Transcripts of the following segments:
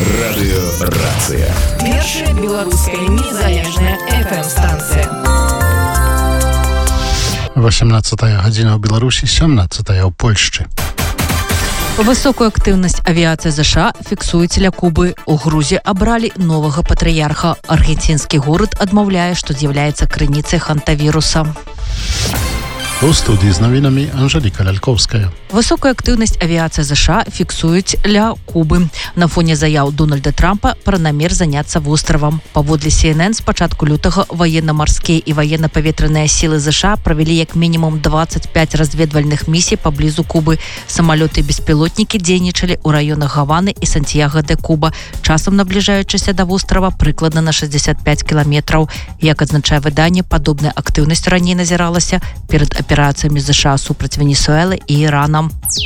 Радыёрацыя. Першая беларуская незалежная FM-станція. 18 гадзіна ў Беларусі, 17 ў Польшчы. Высокую актыўнасць авіяцыі ЗША фіксуюць ля Кубы. У Грузіі абралі новага патрыярха. Аргенцінскі горад адмаўляе, што з'яўляецца крыніцай хантавіруса. У студии з навінамі Анжеліка Ляльковская. Высокую актыўнасць авіяцыі ЗША фіксуюць ля Кубы. На фоне заяў Дональда Трампа пра намер заняцца востравам. Паводле CNN, з пачатку лютага военно-марскія і военно-паветраныя сілы ЗША правялі як мінімум 25 разведвальных місій паблізу Кубы. Самалёты і беспілотнікі дзейнічалі ў раёнах Гаваны і Сантьяго-де-Куба, часам набліжаючыся да вострава прыкладна на 65 кіламетраў. Як адзначае выданне, падобная актыўнасць раней назіралася перад аперацыямі ЗША супраць Венесуэлы і Ірана.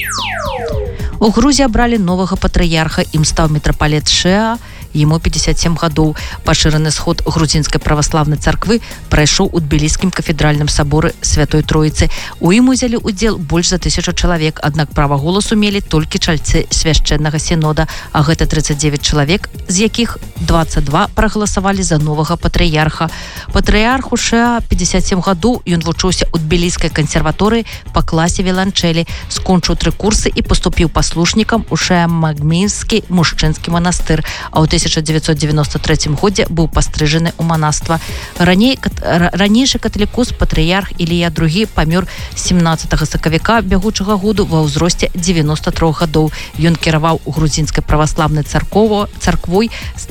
У Грузіі абралі новага патрыярха, ім стаў мітрапалет Шеа, яму 57 гадоў. Пашыраны сход грузінскай праваслаўнай царквы прайшоў у Тбіліскім кафедральным саборы Святой Троіцы. У ім узялі ўдзел больш за 1000 чалавек, аднак права голасу мелі толькі чальцы свяшчэннага сінода, а гэта 39 чалавек, з якіх 22 прагаласавалі за новага патрыярха. Патрыярху Шеа 57 гадоў, ён вучыўся ў Тбіліскай кансерваторыі па класе віяланчэлі, скончыў 3 курсы і паступіў паслушнікам у Шеа-Магмінскі мужчынскі манастыр, а ў 1993 годзе быў пастрыжаны ў манаства. Ранейшы каталікос патрыярх Ілія II памёр 17 сакавіка бягучага году ва ўзросце 93 гадоў. Ён кіраваў грузінскай праваслаўнай царквой з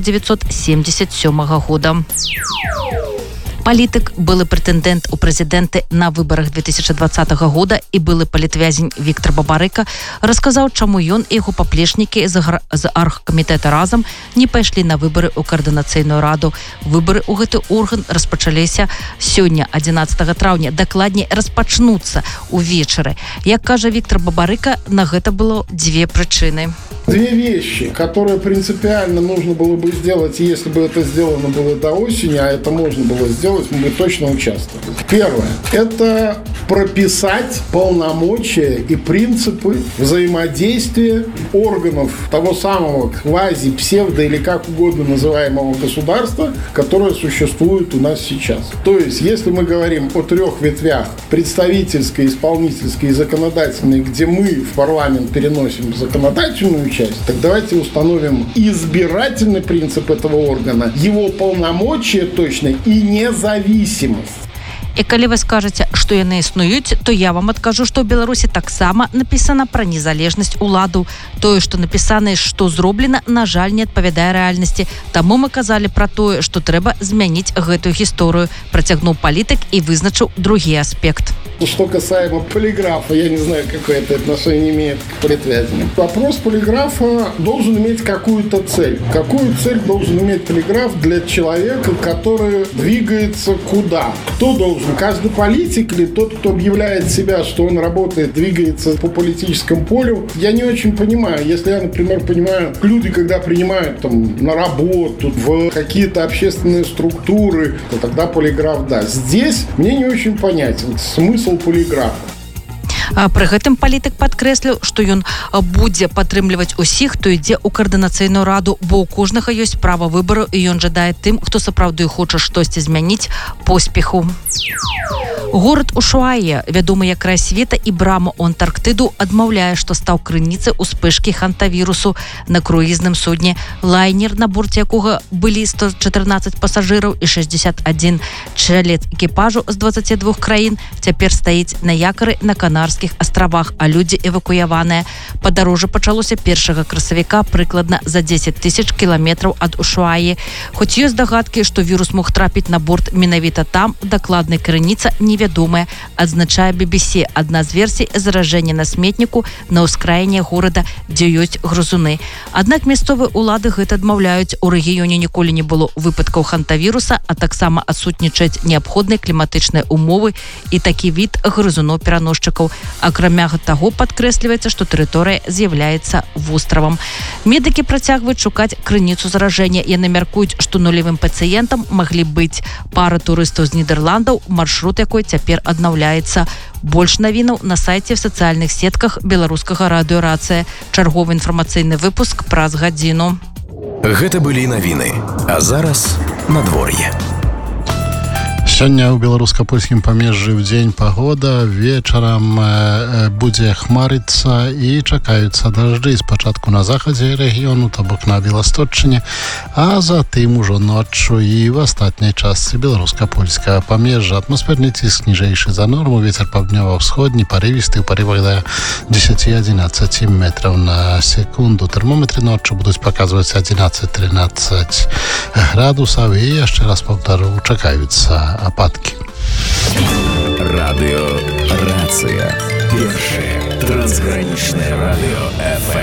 1977 года. Палітык, былы прэтэндэнт у прэзідэнты на выбарах 2020 года і былы палітвязень Віктор Бабарыка расказаў, чаму ён і яго паплечнікі з аргкамітэта разам не пайшлі на выбары ў каардынацыйную раду. Выбары ў гэты орган распачаліся сёння, 11 траўня, дакладней распачнуцца увечары. Як кажа Віктор Бабарыка, на гэта было две прычыны. Две вещи, которые принципиально нужно было бы сделать, и если бы это сделано было до осени, а это можно было сделать, мы бы точно участвовали. Первое. Это прописать полномочия и принципы взаимодействия органов того самого квази-псевдо или как угодно называемого государства, которое существует у нас сейчас. То есть, если мы говорим о 3 ветвях: представительской, исполнительской и законодательной, где мы в парламент переносим законодательную часть, так давайте установим избирательный принцип этого органа, его полномочия точно и независимость. І калі вы скажаце, што яны існуюць, то я вам адкажу, што ў Беларусі таксама напісана пра незалежнасць уладу. Тое, што напісана і што зроблена, на жаль, не адпавядае рэальнасці. Таму мы казалі пра тое, што трэба змяніць гэтую гісторыю, працягнуў палітык і вызначыў другі аспект. Что касаемо полиграфа, я не знаю, какое это отношение имеет к палитвязям. Вопрос полиграфа должен иметь какую-то цель. Какую цель должен иметь полиграф для человека, который двигается куда? Кто должен? Каждый политик или тот, кто объявляет себя, что он работает, двигается по политическому полю? Я не очень понимаю. Если я, например, понимаю, люди, когда принимают там на работу, в какие-то общественные структуры, то тогда полиграф, да. Здесь мне не очень понятен смысл полиграфа. Пры гэтым палітык падкрэсліў, што ён будзе падтрымліваць усіх, хто ідзе ў каардынацыйную раду, бо ў кожнага ёсць права выбару, і ён жадае тым, хто сапраўды хоча штосьці змяніць, поспеху. Горад Ушуае, вядомы як рай света і брама ў Антарктыду, адмаўляе, што стаў крыніцай успышкі хантавірусу на круізным судне. Лайнер, на борце якога былі 114 пасажыраў і 61 член экіпажу з 22 краін, цяпер стаіць на якары на Канарскіх астравах, а людзі эвакуяваныя. Падарожжа пачалося 1 красавіка прыкладна за 10 000 кіламетраў ад Ушуае. Хоць ёсць дагадкі, што вірус мог трапіць на борт менавіта там, дакладнай крыніца невядомая, адзначае BBC. Адна з версій заражэння на сметніку на ўскраіне горада, дзе ёсць грызуны. Аднак мясцовыя ўлады гэта адмаўляюць. У рэгіёне ніколі не было выпадкаў хантавіруса, а таксама адсутнічаюць неабходныя кліматычныя умовы і такі від грызуноў-пераносчыкаў. Акрамя таго, падкрэсліваецца, што тэрыторыя з'яўляецца востравам. Медыкі працягваюць шукаць крыніцу заражэння. Яны мяркуюць, што нулевым пацыентам маглі быць пара турыстаў з Нідерландаў, маршрут якой цяпер аднаўляецца. Больш навінаў на сайце в сацыяльных сетках беларускага радыёрацыя. Чарговы інфармацыйны выпуск праз гадзіну. Гэта былі навіны. А зараз надвор'е. Сёння ў беларуска-польскім памежжы ў дзень пагода, вечарам будзе хмарыцца і чакаюцца дажджы спачатку на захадзе рэгіёну, то бок на Беласточчыне, а затым ужо ноччу і в астатняй частцы беларуска-польскага памежжа. Атмасферны ціск ніжэйшы за норму, вецер паўднёва-ўсходні, парывісты, ў парывах да 10-11 метраў на секунду. Тэрмометры ноччу будуць паказваць 11-13 градусаў і яшчэ раз паўтару, чакаюцца ападкі. Радыё Рацыя. Першае трансгранічнае радыё FM.